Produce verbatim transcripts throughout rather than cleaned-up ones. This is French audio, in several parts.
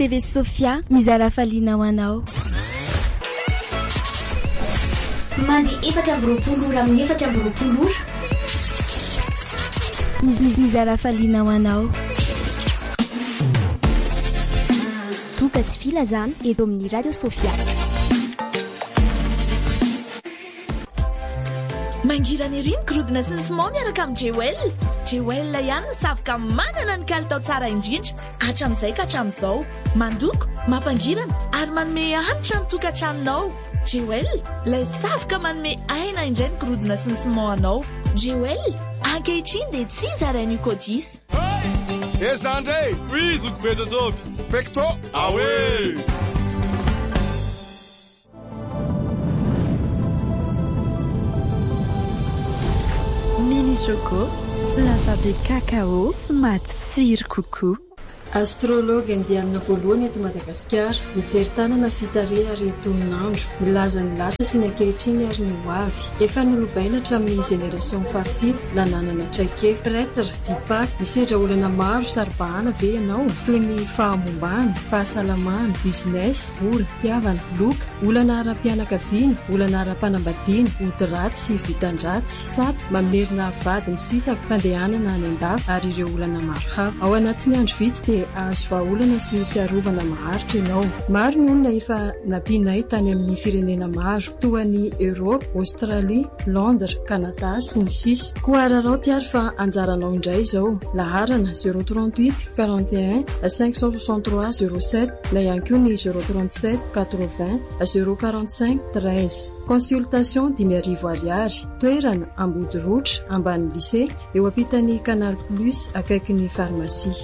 T V Sofia mizara faliana ho anao. Mandy efatra amby roapolo ora amin'ny efatra amby roapolo ora. Mizara faliana ho anao. Toka sy filazana eto amin'ny Radio Sofia. Mangirana ery ny gorodona sy ny simao miaraka amin'ny Jewel. Jewel ihany ny savoka manana ny kalitao tsara indrindra hatramin'izay ka hatramin'izao. Mandoko, mampangirana ary manome hanitra ny tokantranonao. Jewel, ilay savoka manome aina indray ny gorodona sy ny simao anao. Jewel, ankehitriny dia tsy zarainy kodis. Ezandre, quiz o começou. Pecto, awe. Mini choco, lasa be cacao, smaty tsiry kokoa. Astrologue indiana voalohany eto Madagasikara mijery tanana sy tarehy ary toninandro milaza ny lasa sy ny ankehitriny ary ny hoavy efa nolovaina hatramin'ny génération fahafito nananana traikefa prêtre dipak misedra olana maro saribahana ve ianao toy ny fahamombana fahasalamana business vola tiavana loka olana ara-pianakaviana olana ara-panambadiana ody-ratsy sy vitan-dratsy sato mamerina vady ny sitako fandehanana any an-dafy ary ireo olana maro hafa ao anatin'ny andro vitsy dia azo vahaolana sy fiarovana maharitra ianao. Maro ny olona efa nampinay tany amin'ny firenena maro toa ny Europe, Australie, Londres, Canada sy ny sisa. Koararao tiary fa anjaranao indray izao. Laharana zéro trente-huit quarante et un cinq cent soixante-trois zéro sept na ihany koa ny zéro trente-sept quatre-vingts zéro quarante-cinq treize. Consultation dimy arivo ariary. Toerana Ambodirotra, ambany lycée, eo ampitan'ny Canal Plus akaikin'ny pharmacie.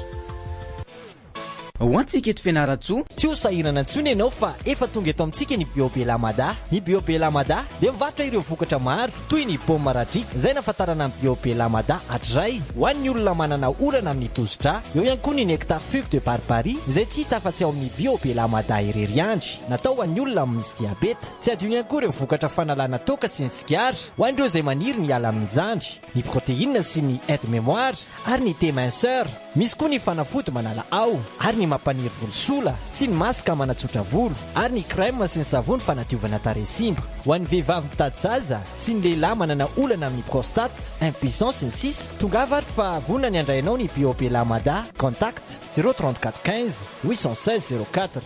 Ho antsika eto Fianaratsoa, tsy ho sahirana intsony ianao fa efa tonga eto amintsika ny Biobelamada. Ny Biobelamada dia mivarotra ireo vokatra maro toy ny paoma radrika izay nafatarana amin'ny Biobelamada hatray ho an'ny olona manana orana amin'ny tosidra. Eo ihany koa ny nectar fugue de barbarie izay tsy hita afa-tsy ao amin'ny Biobelamada irery andry, natao ho an'ny olona misy diabeta. Tsy adino ihany koa ireo vokatra fanalana toaka sy ny sigara ho an'ireo izay maniry ny ala amin'ny zandry, ny protéine sy ny aide mémoire ary ny thé minceur. Misy koa ny fanafody manala ao ary ny mampaniry volosola sy ny masaka manatsotra volo ary ny crème sy ny savony fanadiovana tarehy-simba. Ho an'ny vehivavy mitady zaza sy ny lehilahy manana olana amin'ny prostate, impuissance sy ny sisa, tongava ary fa vonona ny andrainao ny Biobelamada. Contact zéro trente-quatre quinze huit cent seize zéro quatre.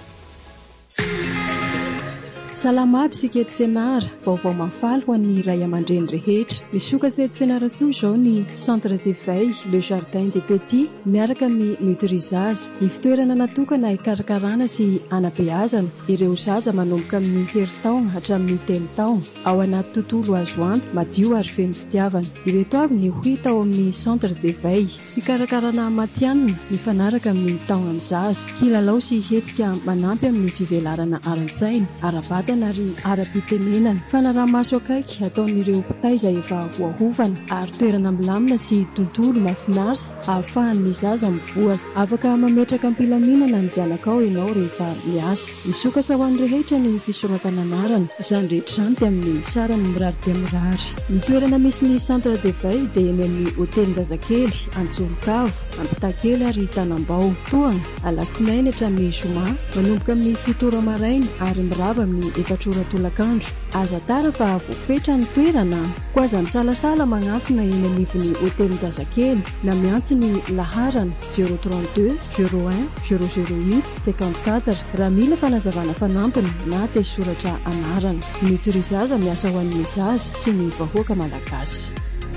Salama aby sika eto Fianara, vaovao mafaly ho an'ny ray aman-dreny rehetra. Misokatra eto Fianarantsoa izao ny centre d'éveil, le jardin des petits, miaraka amin'ny Nutrisage, ny fitoerana natokana hikarakarana sy hanabeazana ireo zaza manomboka amin'ny herintaona hatramin'ny telo taona ao anaty tontolo azo antoka madio ary feno fitiavana. Ireto avy ny ho hita ao amin'ny centre d'éveil: fikarakarana matianina mifanaraka amin'ny taona amin'ny zaza, kilalao sy hetsika manampy amin'ny fivelarana ara-tsaina, ara-batana ary ara-pitenenana, fanaraha-maso akaiky ataon'ireo mpitay izay efa voahovana ary toerana milamina sy tontolo mahafinaritra ahafahan'ny zaza mivoasa. Afaka mametraka ampilaminana ny zanakao ianao rehefa miasa. Misokatra ho an'ny rehetra ny fisoratana anarana, izany rehetra izany dia amin'ny sarany mirary dia mirary. Ny toerana misy ny centre d'éveil dia eny amin'ny hôtelin-jazakely, Antsolokavo, Ampitakely ary Tanambao. Toana alasinainy hatramin'ny zoma manomboka amin'ny fito ora maraina ary mirava amin'ny efatrora tolakandro. Aza tara fa voafetra ny toerana. Koa aza misalasala magnatona eny anivon'ny hôtelin-jazakely na miantso ny laharana zéro trente-deux zéro un zéro zéro huit cinquante-quatre raha mila fanazavana fanampiny na tesoratra anarana. Nutrisage miasa ho an'ny zaza sy ny vahoaka malagasy.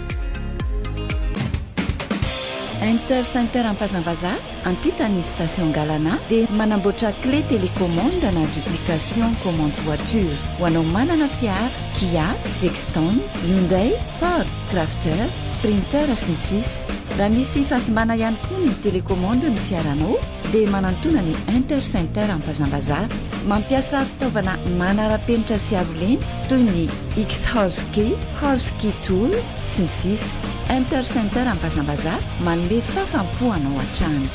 Intercenter Ampazambaza ampitany station Galana dia manamboatra clé télécommande na duplication commande voiture ho anao manana fiara Kia, Dexton, Hyundai, Ford, Crafter, Sprinter sy ny sisa. Raha misy fahasimana ihany koa ny télécommande ny fiaranao dia manantona ny Intercenter Ampazambaza. Mampiasa fitaovana manara-penitra sy avoleny toy ny X-Horse-Key, Horse-Key Tool sy ny sisa. Intercenter Ampazambaza manome fafampo anao an-trano.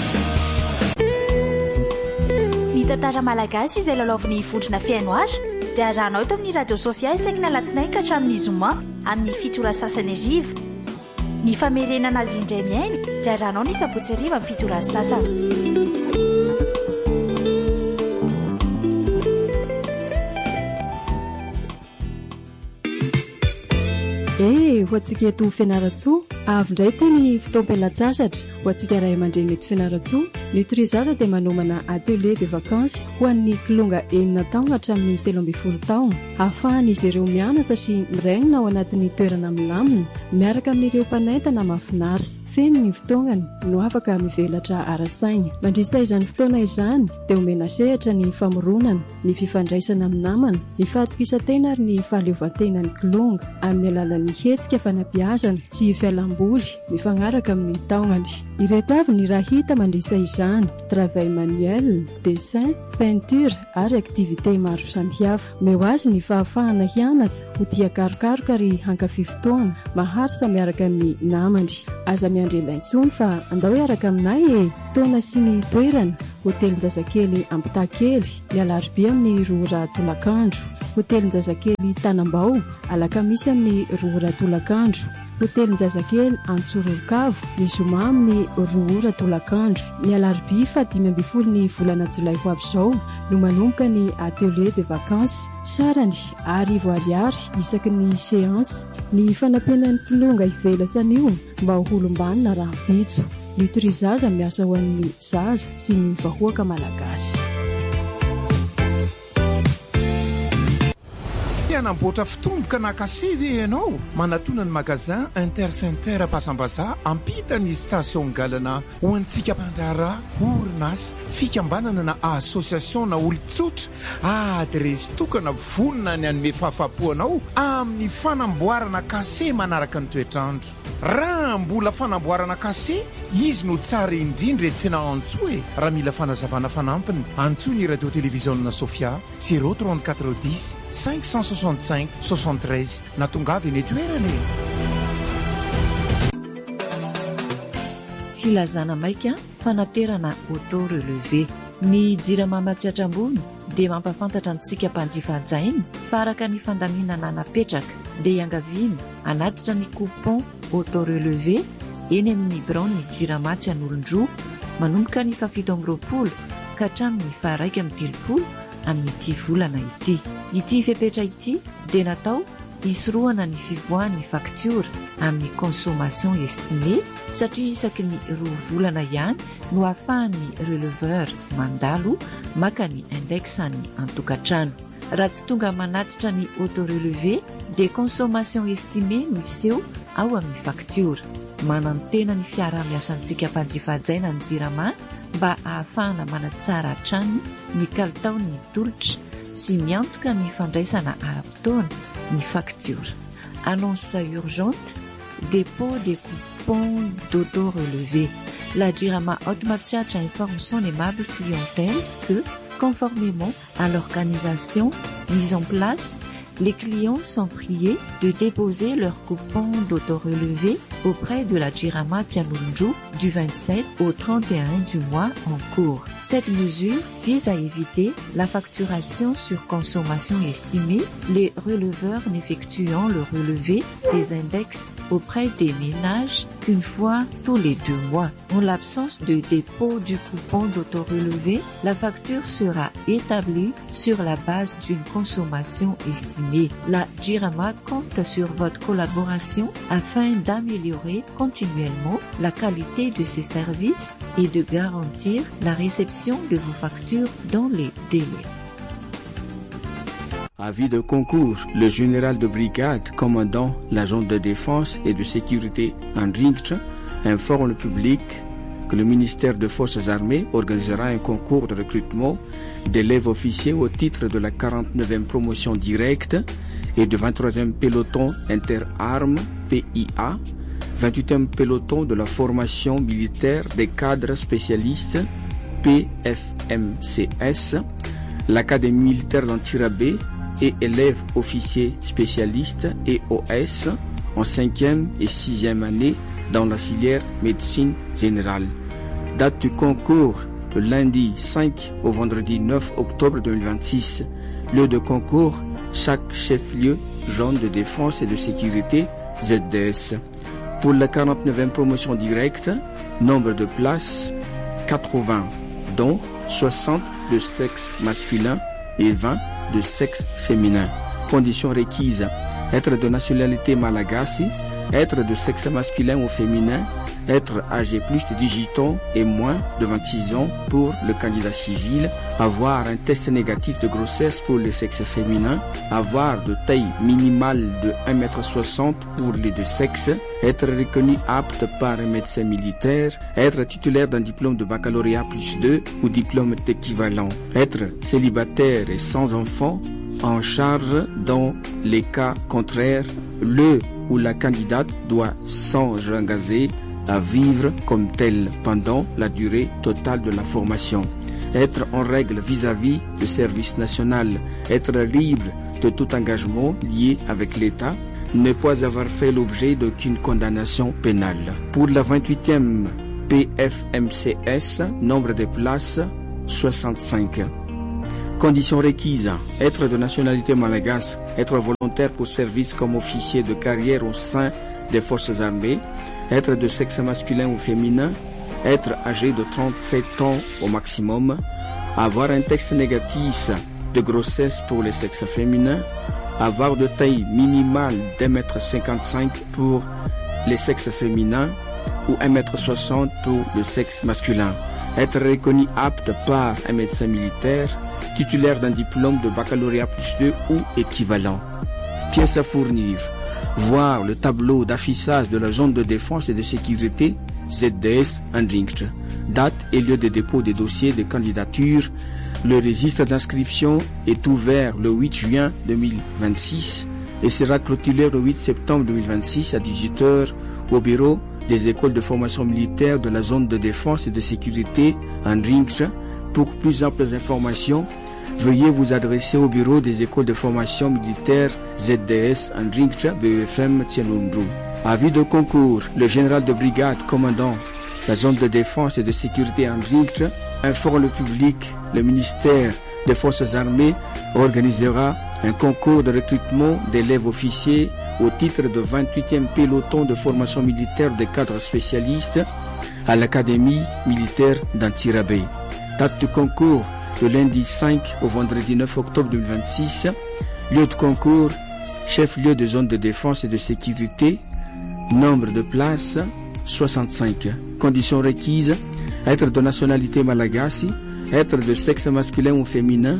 Ny tantara malagasy izay lalaovin'ny vondrona fiaino azy dia arahanao eto amin'ny Radio Sofia isaky ny alatsinainy ka hatramin'ny zoma amin'ny fito ora sasany ariva. Ny famerenana azy indray miaino dia arahanao ny sabotsy ariva amin'ny fito ora sasany. e ho antsika eto fianaratsoa avy indray teny fotoam-pialatsasatra ho antsika ray aman-dreny eto fianaratsoa ny torizara dia manomana atelier de vacances ho an'ny kilonga enina taona hatramin'ny telo ambin'ny folo taona ahafahan'izy ireo mianatra sy miraingina ao anatin'ny toerana milamina miaraka amin'ireo mpanaintana mahafinaritra feno ny fotoanany no afaka mivelatra ara-saina mandrisa izany fotoana izany dia omena sehatra ny famoronana ny fifandraisana amin'ny namana ny fahatokisantena ary ny fahaleovantenany kilonga amin'ny alalan'ny hetsika fanabeazana sy fialamboly mifanaraka amin'ny taonany ireto avy ny raha hita mandrisa izany travail manuel dessin peinture ary aktivité maro samihafa meo azy ny fahafahana hianatra ho tia karokaroka ary hankafy fotoana maharitra miaraka amin'ny namany aza miandrelaintsony fa andao hiaraka aminay e fotoana sy ny toerana hotelin-jazakely ampitakely ny alarobia amin'ny roa tolakandro hotelin-jazakely tanambao alakamisy amin'ny roa tolakandro hotelin-jazakely antsororokavo ny zoma amin'ny roa tolakandro ny alarobia fa dimy ambin'ny folo ny volana jolay ho avy izao no manomboka ny atelier de vacances sarany arivo ariary isaky ny séance ny fanampenan'ny kilonga ivelasan'io mba ho holombanina raha bitso ny tourizaza miasa ho an'ny zaza sy ny vahoaka malagasy namboatra fitomboka nakasevy ianao manatona ny magazin intercenter pasambaza ampita ny station galana ho antsika mpandrara orinasy fikambanana na association na olotsotra adresy tokana vonona ny anome fahafapoanao amin'ny fanamboarana kase manaraka ny toetrandro raha mbola fanamboarana kase izy no tsara indrindra ety fianahantsoa e raha mila fanazavana fanampiny antsoa ny radio télévision Sofia zéro trente-quatre dix cinq cent soixante-cinq soixante-treize na tongavy eny toerany filazana maika fanaterana auto relevé ny jirama matsiatra ambony dia mampafantatra antsika mpanjifa hajainy fa araka ny fandaminana napetraka dia iangaviana anatitra ny coupon auto relevé eny amin'ny braon ny jiramatsy an'olondroa manomboka ny fafito amby roapolo ka hatramin'ny faharaika amin'ny telopolo amin'ity volana ity ity fepetra ity dia natao hisoroana ny fivoahan'ny facture amin'ny consommation estimée satria isaky ny roa volana ihany no ahafahan'ny releveur mandalo maka ny indexan'ny antokatrano raha tsy tonga manatitra ny autorelevé dia consommation estimée no iseho ao amin'ny facture manantena ny fiara-miasantsika mpanjifa hajaina ny jirama mba ahafahana manatsara hatrany ny kalitaon'ny tolotra sy miantoka ny fandraisana ara-potoana ny facture. Annonce urgente, dépôt des coupons d'auto-relevé. La Jirama Automatsiatra informe son aimable clientèle que, conformément à l'organisation mise en place, les clients sont priés de déposer leurs coupons d'auto-relevé auprès de la Jirama Tianulunju du vingt-sept au trente et un du mois en cours. Cette mesure vise à éviter la facturation sur consommation estimée, les releveurs n'effectuant le relevé des index auprès des ménages qu'une fois tous les deux mois. En l'absence de dépôt du coupon d'auto-relevé, la facture sera établie sur la base d'une consommation estimée. La Jirama compte sur votre collaboration afin d'améliorer continuellement la qualité de ses services et de garantir la réception de vos factures dans les délais. Avis de concours, le général de brigade commandant l'agent de défense et de sécurité Andrinch informe le public que le ministère des Forces armées organisera un concours de recrutement d'élèves officiers au titre de la quarante-neuvième promotion directe et du vingt-troisième peloton interarmes P I A, vingt-huitième peloton de la formation militaire des cadres spécialistes P F M C S, l'Académie militaire d'Antirabé et élèves officiers spécialistes E O S en cinquième et sixième année dans la filière médecine générale. Date du concours le lundi cinq au vendredi neuf octobre deux mille vingt-six. Lieu de concours, chaque chef-lieu zone de défense et de sécurité Z D S. Pour la quarante-neuvième promotion directe, nombre de places quatre-vingts, dont soixante de sexe masculin et vingt de sexe féminin. Conditions requises. être de nationalité malagasy, être de sexe masculin ou féminin, être âgé plus de dix-huit ans et moins de vingt-six ans pour le candidat civil, avoir un test négatif de grossesse pour le sexe féminin, avoir de taille minimale de un mètre soixante pour les deux sexes, être reconnu apte par un médecin militaire, être titulaire d'un diplôme de baccalauréat plus deux ou diplôme équivalent, être célibataire et sans enfant, en charge dans les cas contraires, le ou la candidate doit s'engager à vivre comme tel pendant la durée totale de la formation, être en règle vis-à-vis du service national, être libre de tout engagement lié avec l'État, ne pas avoir fait l'objet d'aucune condamnation pénale. Pour la vingt-huitième P F M C S, nombre de places soixante-cinq. Conditions requises, être de nationalité malgache, être volontaire pour service comme officier de carrière au sein des forces armées, être de sexe masculin ou féminin, être âgé de trente-sept ans au maximum, avoir un test négatif de grossesse pour le sexe féminin, avoir de taille minimale d'un mètre cinquante-cinq pour le sexe féminin ou un mètre soixante pour le sexe masculin, être reconnu apte par un médecin militaire, titulaire d'un diplôme de baccalauréat plus deux ou équivalent. Pièces à fournir. Voir le tableau d'affichage de la zone de défense et de sécurité Z D S Andringtr. Date et lieu de dépôt des dossiers de candidature. Le registre d'inscription est ouvert le huit juin deux mille vingt-six et sera clôturé le huit septembre deux mille vingt-six à dix-huit heures au bureau des écoles de formation militaire de la zone de défense et de sécurité Andringtr. Pour plus amples informations, veuillez vous adresser au bureau des écoles de formation militaire Z D S Andringtr B E F M Tianundru. Avis de concours, le général de brigade commandant la zone de défense et de sécurité Andringtr informe le public. Le ministère des Forces armées organisera un concours de recrutement d'élèves officiers au titre de vingt-huitième peloton de formation militaire des cadres spécialistes à l'Académie militaire d'Antsirabe. Date du concours, le lundi cinq au vendredi neuf octobre deux mille vingt-six. Lieu de concours, chef-lieu de zone de défense et de sécurité. Nombre de places, soixante-cinq. Conditions requises, être de nationalité malagasy, être de sexe masculin ou féminin,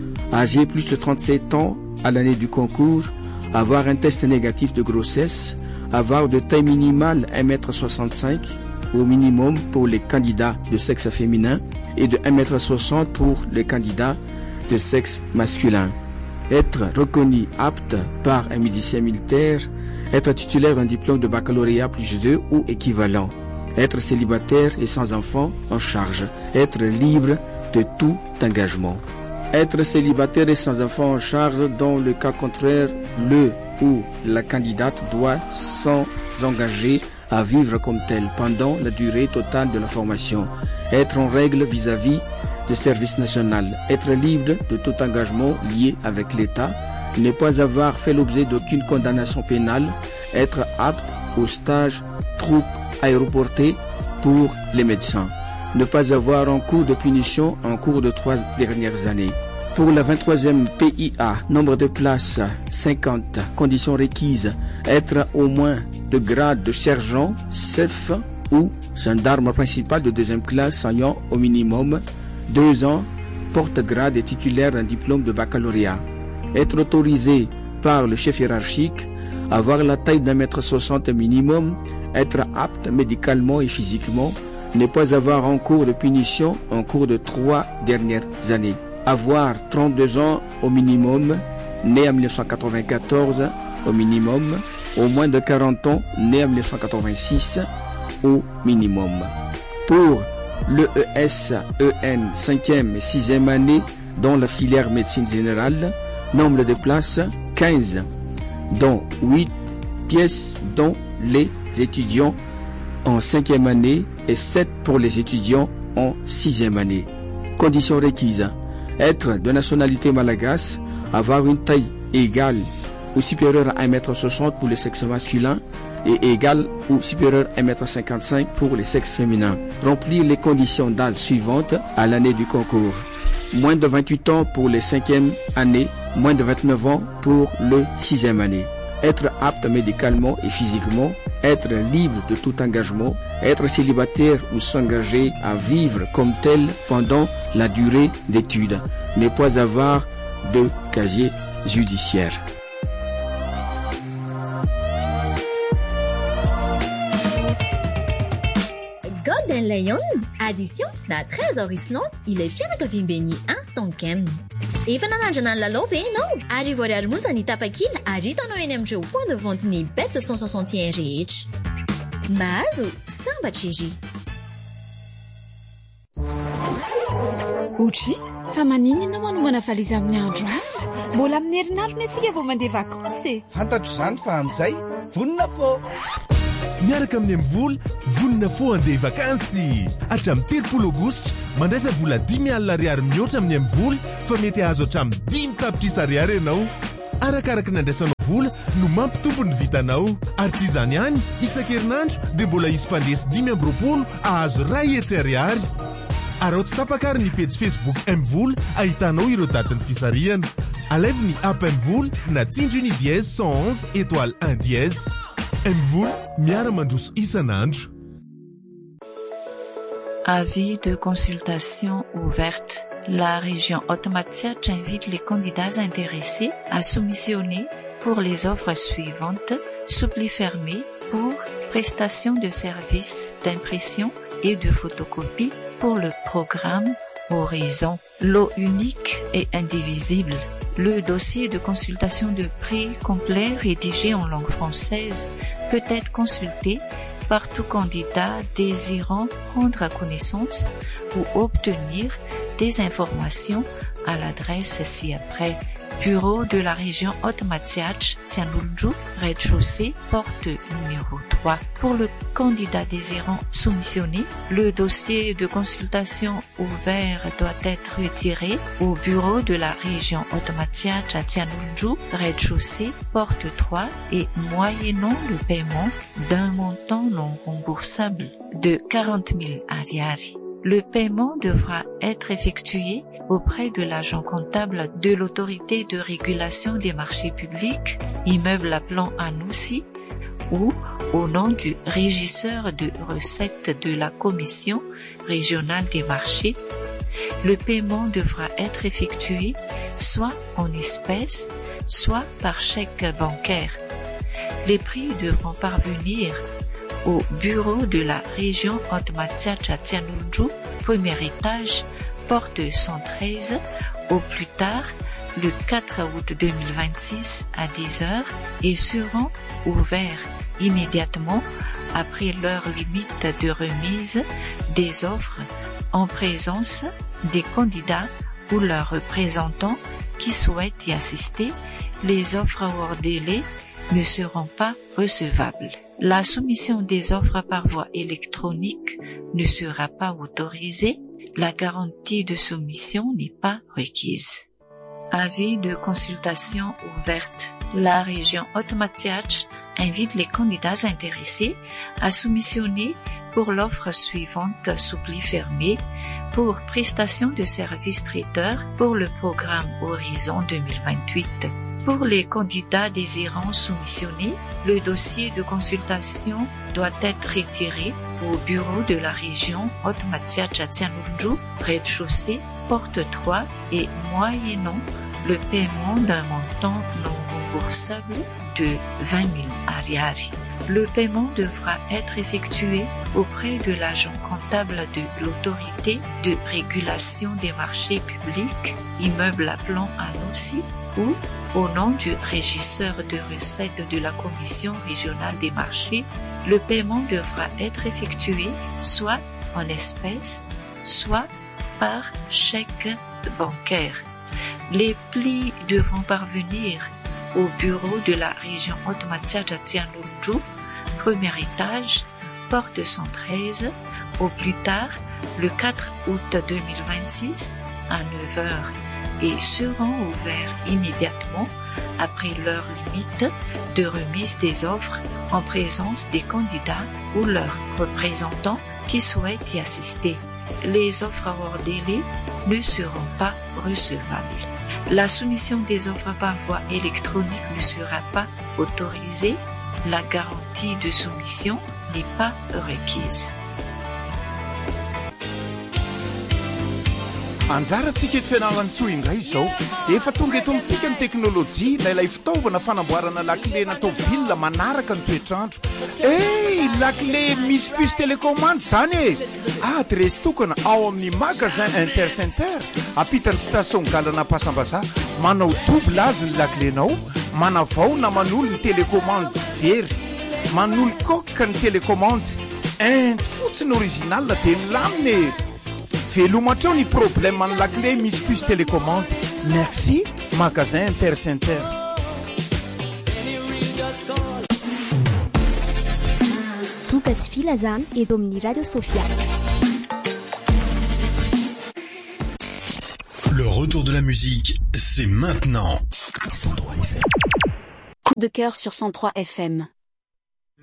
âgé plus de trente-sept ans à l'année du concours, avoir un test négatif de grossesse, avoir de taille minimale un mètre soixante-cinq au minimum pour les candidats de sexe féminin et de un mètre soixante pour les candidats de sexe masculin. Être reconnu apte par un médecin militaire, être titulaire d'un diplôme de baccalauréat plus deux ou équivalent, être célibataire et sans enfant en charge, être libre de tout engagement. Être célibataire et sans enfant en charge, dans le cas contraire, le ou la candidate doit s'engager à vivre comme tel pendant la durée totale de la formation, être en règle vis-à-vis du service national, être libre de tout engagement lié avec l'État, ne pas avoir fait l'objet d'aucune condamnation pénale, être apte au stage troupe aéroporté pour les médecins, ne pas avoir en cours de punition en cours de trois dernières années. Pour la vingt-troisième P I A, nombre de places cinquante, conditions requises, être au moins de grade de sergent, chef ou gendarme principal de deuxième classe ayant au minimum deux ans, porte-grade et titulaire d'un diplôme de baccalauréat. Être autorisé par le chef hiérarchique, avoir la taille d'un mètre soixante minimum, être apte médicalement et physiquement, ne pas avoir en cours de punition en cours de trois dernières années. Avoir trente-deux ans au minimum, né en mille neuf cent quatre-vingt-quatorze au minimum, au moins de quarante ans, né en mille neuf cent quatre-vingt-six au minimum. Pour l'E E S E N cinquième et sixième année dans la filière médecine générale, nombre de places quinze, dont huit pièces dont les étudiants en cinquième année et sept pour les étudiants en sixième année. Conditions requises, être de nationalité malgache, avoir une taille égale ou supérieure à un mètre soixante pour le sexe masculin et égale ou supérieure à un mètre cinquante-cinq pour le sexe féminin. Remplir les conditions d'âge suivantes à l'année du concours. Moins de vingt-huit ans pour les cinquième année, moins de vingt-neuf ans pour le sixième année. être apte médicalement et physiquement, être libre de tout engagement, être célibataire ou s'engager à vivre comme tel pendant la durée d'études, ne pas avoir de casier judiciaire. Golden Lion, addition na trésor isanao ilay fianakaviam-ben'ny Instant-Kem. Efa nanandrana ny lalao ve ianao? Arivo ariary monja ny tapakila ary hitanao eny amin'ireo point de vente ny bet deux cent soixante et un rehetra. Mahazo sambatra iry. Otry, fa manino ianao manomana valizy amin'ny andro alina? Mbola amin'ny herinaratra isika vao mandeha vakansy. Fantatro izany fa amin'izay vonona fo. Miaraka amin'ny Mvoly, vonona fo andeha vakansy. Hatramin'ny telopolo aogositra, mandraisa vola dimy alina ariary mihoatra amin'ny Mvoly, fa mety azo hatramin'ny dimy tapitrisa ariary ianao. Arakaraka nandraisanao vola no mampitombo ny vitanao. Ary tsy izany ihany, isan-kerinandro dia mbola isy mpandresy dimy amby roapolo ahazo ray hetsy ariary. Arao tsy tapakary ny page Facebook Mvoly, ahitanao ireo datin'ny fisarihana. Alève ny app Mvoly na tsindry ny dièse cent onze étoile un dièse. Mvoly, miara mandroso isan'andro. Avis de consultation ouverte. La région Haute-Matziach invite les candidats intéressés à soumissionner pour les offres suivantes. Suppli fermé pour prestation de services d'impression et de photocopie pour le programme Horizon. Lot unique et indivisible. Le dossier de consultation de prix complet rédigé en langue française peut être consulté par tout candidat désirant prendre connaissance ou obtenir des informations à l'adresse ci-après. Bureau de la région Haute-Matziach, Tianulju, rez-de-chaussée, porte numéro trois. Pour le candidat désirant soumissionner, le dossier de consultation ouvert doit être retiré au bureau de la région Haute-Matziach à Tianulju, rez-de-chaussée, porte trois et moyennant le paiement d'un montant non remboursable de quarante mille ariary. Le paiement devra être effectué auprès de l'agent comptable de l'autorité de régulation des marchés publics, immeuble à plan Anoussi, ou au nom du régisseur de recettes de la Commission régionale des marchés. Le paiement devra être effectué soit en espèces, soit par chèque bancaire. Les prix devront parvenir au bureau de la région Haute-Matziach à Tianulju, premier étage, porte cent treize, au plus tard le quatre août deux mille vingt-six à dix heures et seront ouverts immédiatement après l'heure limite de remise des offres en présence des candidats ou leurs représentants qui souhaitent y assister. Les offres hors délai ne seront pas recevables. La soumission des offres par voie électronique ne sera pas autorisée. La garantie de soumission n'est pas requise. Avis de consultation ouverte. La région Haute-Matziach invite les candidats intéressés à soumissionner pour l'offre suivante suppli fermé pour prestation de services traiteurs pour le programme Horizon deux mille vingt-huit. Pour les candidats désirant soumissionner, le dossier de consultation doit être retiré au bureau de la région Haute-Matziach à Tianulju, rez-de-chaussée, porte trois et moyennant le paiement d'un montant non remboursable de vingt mille ariary. Le paiement devra être effectué auprès de l'agent comptable de l'autorité de régulation des marchés publics, immeuble à plan Anoussi, ou au nom du régisseur de recettes de la Commission régionale des marchés. Le paiement devra être effectué soit en espèces, soit par chèque bancaire. Les plis devront parvenir au bureau de la région Haute-Matziach à Tianulju, premier étage, porte cent treize, au plus tard le quatre août deux mille vingt-six à neuf heures et seront ouverts immédiatement après l'heure limite de remise des offres en présence des candidats ou leurs représentants qui souhaitent y assister. Les offres hors délai ne seront pas recevables. La soumission des offres par voie électronique ne sera pas autorisée. La garantie de soumission n'est pas requise. anjarantsika eto fianarantsoa indray izao efa tonga eto amintsika ny teknôlôjia lailay fitaovana fanamboarana lakile natao bilina manaraka ny toetrandro ey lakile misy puce télécommande zany e adresy tokana ao amin'ny magasin intercenter ampitany station galana pasambaza manao double azy ny lakilenao manavao na manolo ny télécommande very manolo koka ny télécommande ent fotsiny original de milaminy velomatreo ny problème ny lakile misy puce télécommande. Merci magasin intercenter. Tokas filazana eto amin'ny Radio Sofia. Le retour de la musique, c'est maintenant. Coup de cœur sur cent trois F M.